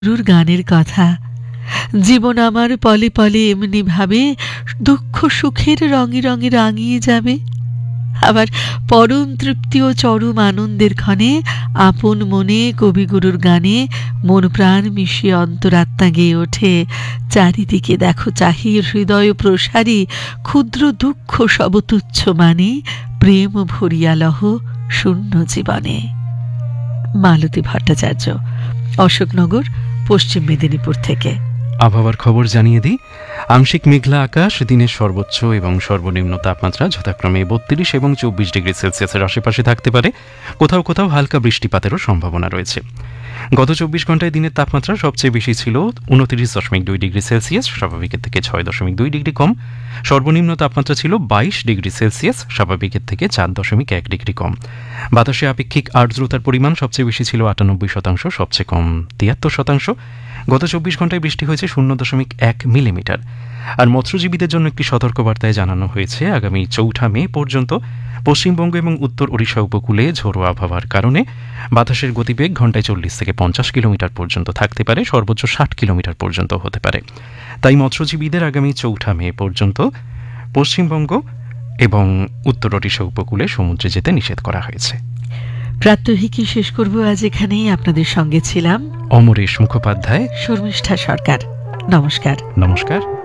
গুরুর গানের কথা। জীবন আমার পলে পলে এমনি ভাবে দুঃখ সুখের রঙে রঙে রাঙিয়ে যাবে। আবার পরম তৃপ্তি ও চরম আনন্দের ক্ষণে আপন মনে কবিগুরুর গানে মন প্রাণ মিশিয়ে অন্তরাত্মা গেয়ে ওঠে। চারিদিকে দেখো চাহি হৃদয় প্রসারী, ক্ষুদ্র দুঃখ সব তুচ্ছ মানে, প্রেম ভরিয়া লহ শূন্য জীবনে। মালতী ভট্টাচার্য, অশোকনগর, পশ্চিম মেদিনীপুর থেকে। আবহাওয়ার খবর জানিয়ে দিই। আংশিক মেঘলা আকাশ, দিনের সর্বোচ্চ এবং সর্বনিম্ন তাপমাত্রা যথাক্রমে 32 এবং 24 ডিগ্রি সেলসিয়াসের আশেপাশে থাকতে পারে। কোথাও কোথাও হালকা বৃষ্টিপাতেরও সম্ভাবনা রয়েছে। গত 24 ঘন্টায় দিনের তাপমাত্রা সবচেয়ে বেশি ছিল 29.2 ডিগ্রি সেলসিয়াস, স্বাভাবিকের থেকে 6.2 ডিগ্রি কম। সর্বনিম্ন তাপমাত্রা ছিল 22 ডিগ্রি সেলসিয়াস, স্বাভাবিকের থেকে 4.1 ডিগ্রি কম। বাতাসে আপেক্ষিক আর্দ্রতার পরিমাণ সবচেয়ে বেশি ছিল 98%, সবচেয়ে কম 73%। গত 24 ঘন্টায় বৃষ্টি হয়েছে 0.1 মিলিমিটার। আর মৎস্যজীবীদের জন্য একটি সতর্কবার্তায় জানানো হয়েছে, আগামী 4 মে পর্যন্ত পশ্চিমবঙ্গ এবং উত্তর ওড়িশা উপকূলে ঝোড়ো আবহাওয়ার কারণে বাতাসের গতিবেগ ঘন্টায় 40 থেকে 50 কিলোমিটার পর্যন্ত থাকতে পারে, সর্বোচ্চ 60 কিলোমিটার পর্যন্ত হতে পারে। তাই মৎস্যজীবীদের আগামী 4 মে পর্যন্ত পশ্চিমবঙ্গ এবং উত্তর ওড়িশা উপকূলে সমুদ্রে যেতে নিষেধ করা হয়েছে। প্রাত্যহিকই শেষ করব আজ এখানেই। আপনাদের সঙ্গে ছিলাম অমরেশ মুখোপাধ্যায়, শর্মিষ্ঠা সরকার। নমস্কার। নমস্কার।